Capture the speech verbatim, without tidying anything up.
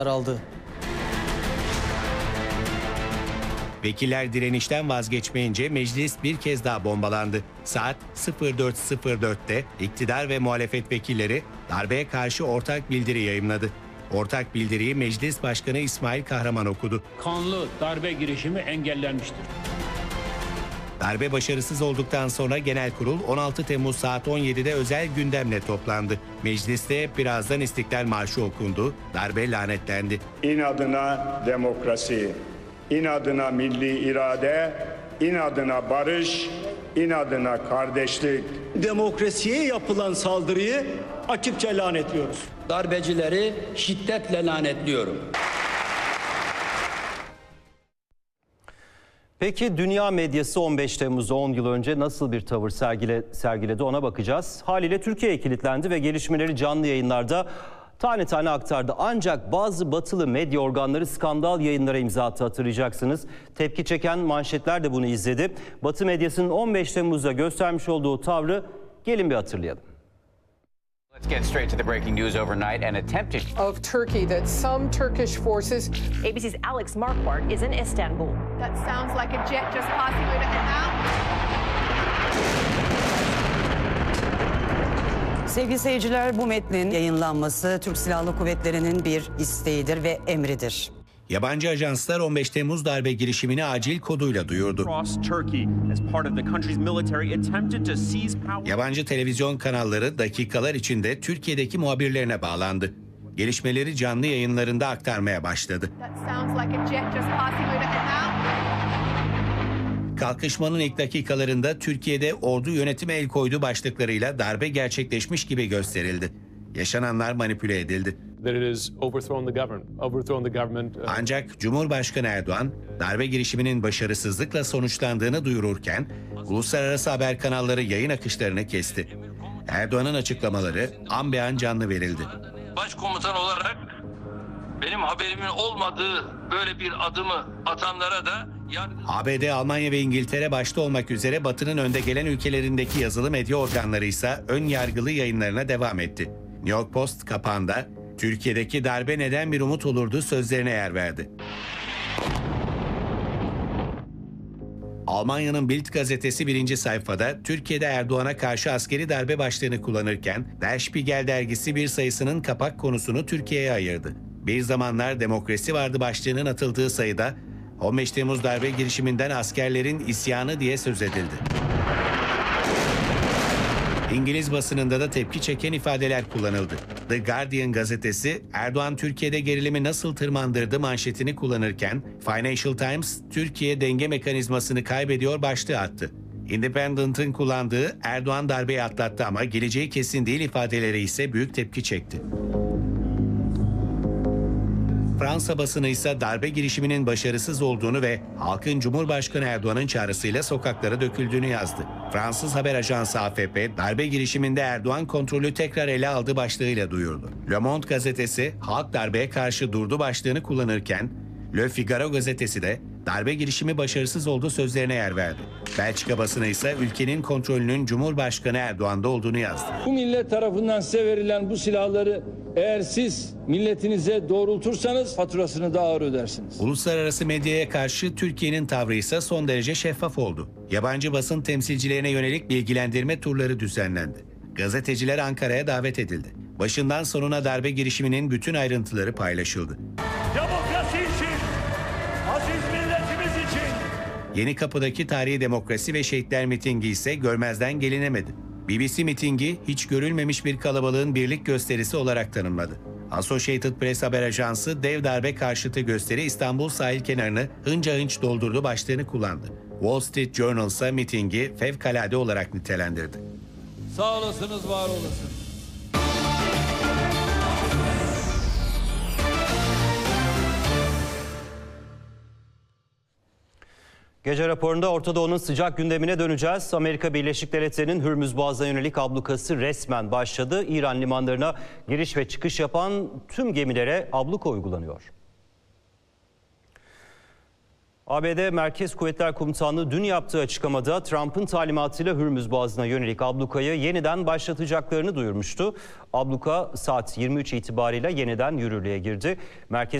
aldı. Vekiller direnişten vazgeçmeyince meclis bir kez daha bombalandı. Saat sıfır dört sıfır dörtte iktidar ve muhalefet vekilleri darbeye karşı ortak bildiri yayımladı. Ortak bildiriyi Meclis Başkanı İsmail Kahraman okudu. Kanlı darbe girişimi engellenmiştir. Darbe başarısız olduktan sonra Genel Kurul on altı Temmuz saat on yedide özel gündemle toplandı. Mecliste birazdan İstiklal Marşı okundu, darbe lanetlendi. İnadına demokrasi, inadına milli irade, inadına barış, inadına kardeşlik. Demokrasiye yapılan saldırıyı açıkça lanetliyoruz. Darbecileri şiddetle lanetliyorum. Peki dünya medyası on beş Temmuz'da on yıl önce nasıl bir tavır sergile, sergiledi ona bakacağız. Haliyle Türkiye'ye kilitlendi ve gelişmeleri canlı yayınlarda tane tane aktardı. Ancak bazı batılı medya organları skandal yayınlara imza attı, hatırlayacaksınız. Tepki çeken manşetler de bunu izledi. Batı medyasının on beş Temmuz'da göstermiş olduğu tavrı gelin bir hatırlayalım. Let's get straight to the breaking news overnight. An attempted of Turkey that some Turkish forces. A B C''s Alex Marquardt is in Istanbul. That sounds like a jet just passing overhead now. Sevgili seyirciler, bu metnin yayınlanması Türk Silahlı Kuvvetleri'nin bir isteğidir ve emridir. Yabancı ajanslar on beş Temmuz darbe girişimini acil koduyla duyurdu. Yabancı televizyon kanalları dakikalar içinde Türkiye'deki muhabirlerine bağlandı. Gelişmeleri canlı yayınlarında aktarmaya başladı. Kalkışmanın ilk dakikalarında Türkiye'de ordu yönetime el koydu başlıklarıyla darbe gerçekleşmiş gibi gösterildi. Yaşananlar manipüle edildi. Ancak Cumhurbaşkanı Erdoğan darbe girişiminin başarısızlıkla sonuçlandığını duyururken uluslararası haber kanalları yayın akışlarını kesti. Erdoğan'ın açıklamaları an be an canlı verildi. Başkomutan olarak benim haberimin olmadığı böyle bir adımı atanlara da yargı... A B D, Almanya ve İngiltere başta olmak üzere Batı'nın önde gelen ülkelerindeki yazılı medya organları ise ön yargılı yayınlarına devam etti. New York Post kapağında Türkiye'deki darbe neden bir umut olurdu sözlerine yer verdi. Almanya'nın Bild gazetesi birinci sayfada Türkiye'de Erdoğan'a karşı askeri darbe başlığını kullanırken Der Spiegel dergisi bir sayısının kapak konusunu Türkiye'ye ayırdı. Bir zamanlar demokrasi vardı başlığının atıldığı sayıda on beş Temmuz darbe girişiminden askerlerin isyanı diye söz edildi. İngiliz basınında da tepki çeken ifadeler kullanıldı. The Guardian gazetesi Erdoğan Türkiye'de gerilimi nasıl tırmandırdı manşetini kullanırken Financial Times Türkiye denge mekanizmasını kaybediyor başlığı attı. Independent'ın kullandığı Erdoğan darbeyi atlattı ama geleceği kesin değil ifadeleri ise büyük tepki çekti. Fransa basını ise darbe girişiminin başarısız olduğunu ve halkın Cumhurbaşkanı Erdoğan'ın çağrısıyla sokaklara döküldüğünü yazdı. Fransız haber ajansı A F P, darbe girişiminde Erdoğan kontrolü tekrar ele aldı başlığıyla duyurdu. Le Monde gazetesi, halk darbeye karşı durdu başlığını kullanırken, Le Figaro gazetesi de darbe girişimi başarısız oldu sözlerine yer verdi. Belçika basını ise ülkenin kontrolünün Cumhurbaşkanı Erdoğan'da olduğunu yazdı. Bu millet tarafından size verilen bu silahları eğer siz milletinize doğrultursanız faturasını daha ağır ödersiniz. Uluslararası medyaya karşı Türkiye'nin tavrı ise son derece şeffaf oldu. Yabancı basın temsilcilerine yönelik bilgilendirme turları düzenlendi. Gazeteciler Ankara'ya davet edildi. Başından sonuna darbe girişiminin bütün ayrıntıları paylaşıldı. Demokrasi için, aziz milletimiz için. Yenikapı'daki Tarihi Demokrasi ve Şehitler mitingi ise görmezden gelinemedi. B B C mitingi hiç görülmemiş bir kalabalığın birlik gösterisi olarak tanımladı. Associated Press haber ajansı dev darbe karşıtı gösteri İstanbul sahil kenarını hınca hınç doldurdu başlığını kullandı. Wall Street Journal ise mitingi fevkalade olarak nitelendirdi. Sağ olasınız, var olasınız. Gece raporunda Orta Doğu'nun sıcak gündemine döneceğiz. Amerika Birleşik Devletleri'nin Hürmüz Boğazı'na yönelik ablukası resmen başladı. İran limanlarına giriş ve çıkış yapan tüm gemilere abluka uygulanıyor. A B D Merkez Kuvvetler Komutanlığı dün yaptığı açıklamada Trump'ın talimatıyla Hürmüz Boğazı'na yönelik ablukayı yeniden başlatacaklarını duyurmuştu. Abluka saat yirmi üç itibariyle yeniden yürürlüğe girdi. Merkez